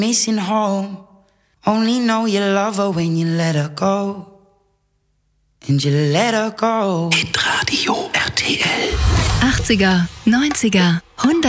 missing home. Only know you love her when you let her go. And you let her go. Hitradio RTL. 80er, 90er, 100